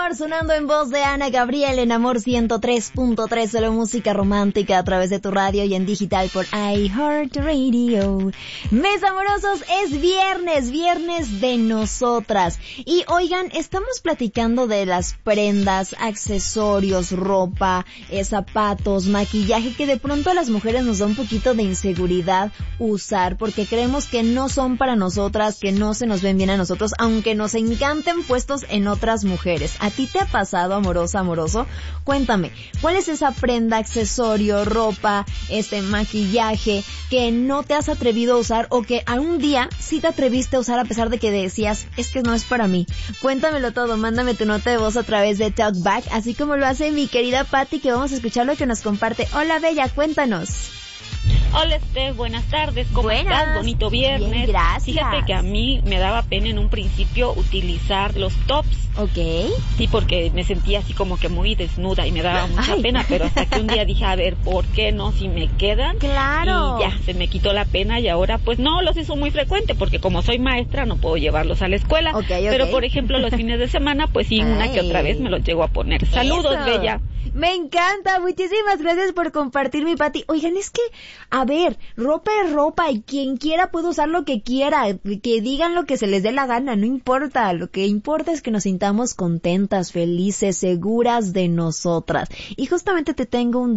Sonando en voz de Ana Gabriel en Amor 103.3, solo música romántica a través de tu radio y en digital por iHeartRadio. Mes amorosos, es viernes de nosotras. Y oigan, estamos platicando de las prendas, accesorios, ropa, zapatos, maquillaje que de pronto a las mujeres nos da un poquito de inseguridad usar porque creemos que no son para nosotras, que no se nos ven bien a nosotros, aunque nos encanten puestos en otras mujeres. ¿A ti te ha pasado, amorosa, amoroso? Cuéntame, ¿cuál es esa prenda, accesorio, ropa, maquillaje que no te has atrevido a usar o que algún día sí te atreviste a usar a pesar de que decías, es que no es para mí? Cuéntamelo todo, mándame tu nota de voz a través de Talkback, así como lo hace mi querida Patti, que vamos a escuchar lo que nos comparte. Hola, Bella, cuéntanos. Hola, Steph, buenas tardes, ¿cómo estás? Bonito viernes. Bien, gracias. Fíjate que a mí me daba pena en un principio utilizar los tops. Ok. Sí, porque me sentía así como que muy desnuda y me daba mucha pena, pero hasta que un día dije, a ver, ¿por qué no? Si me quedan. Claro. Y ya, se me quitó la pena y ahora pues no los uso muy frecuente porque como soy maestra no puedo llevarlos a la escuela. Okay. Pero por ejemplo los fines de semana pues sí, una que otra vez me los llego a poner. Saludos, Eso. Bella. Me encanta, muchísimas gracias por compartir, mi Pati. Oigan, es que, a ver, ropa es ropa y quien quiera puede usar lo que quiera, que digan lo que se les dé la gana, no importa. Lo que importa es que nos sintamos contentas, felices, seguras de nosotras. Y justamente te tengo un